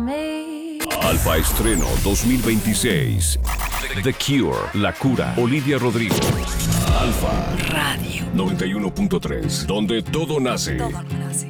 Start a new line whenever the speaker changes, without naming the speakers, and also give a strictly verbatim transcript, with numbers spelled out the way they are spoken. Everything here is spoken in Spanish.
Alfa Estreno dos mil veintiséis. The Cure, La Cura, Olivia Rodrigo. Alfa Radio noventa y uno punto tres, donde todo nace.
Todo nace.